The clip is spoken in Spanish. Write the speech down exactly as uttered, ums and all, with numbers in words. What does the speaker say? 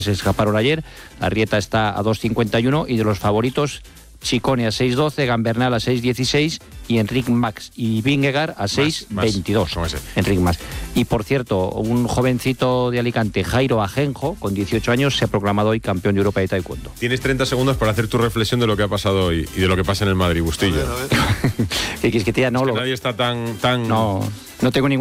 se escaparon ayer. Arrieta está a dos cincuenta y uno y de los favoritos, Ciccone a seis doce, Gambernal a seis dieciséis y Enric Mas y Vingegaard a seis veintidós. Enric Mas. Y por cierto, un jovencito de Alicante, Jairo Ajenjo, con dieciocho años, se ha proclamado hoy campeón de Europa de Taekwondo. Tienes treinta segundos para hacer tu reflexión de lo que ha pasado hoy y de lo que pasa en el Madrid, Bustillo. ¿Qué quieres que te diga? No, es que lo... nadie está tan... tan... No, no tengo ninguna